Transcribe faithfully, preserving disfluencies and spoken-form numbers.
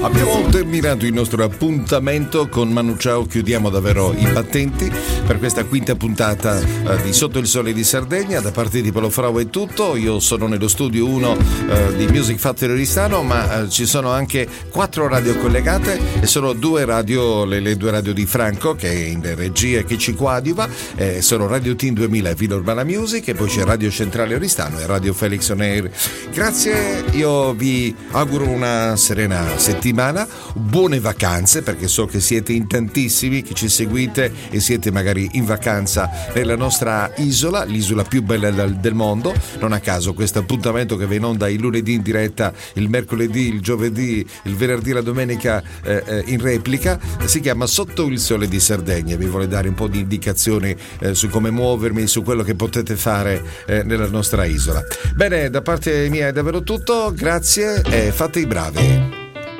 Abbiamo terminato il nostro appuntamento con Manu Chao, chiudiamo davvero i battenti per questa quinta puntata eh, di Sotto il Sole di Sardegna. Da parte di Paolo Frau è tutto, io sono nello studio uno eh, di Music Factory Oristano, ma eh, ci sono anche quattro radio collegate e sono due radio, le, le due radio di Franco che è in regia e che ci coadiuva, eh, sono Radio Team duemila e Villa Urbana Music, e poi c'è Radio Centrale Oristano e Radio Felix On Air. Grazie, io vi auguro una serena settimana, buone vacanze, perché so che siete in tantissimi che ci seguite e siete magari in vacanza nella nostra isola, l'isola più bella del, del mondo. Non a caso questo appuntamento che va in onda il lunedì in diretta, il mercoledì, il giovedì, il venerdì, la domenica eh, eh, in replica, si chiama Sotto il Sole di Sardegna. Vi vuole dare un po' di indicazioni eh, su come muovermi, su quello che potete fare eh, nella nostra isola. Bene, da parte mia è davvero tutto, grazie e fate i bravi.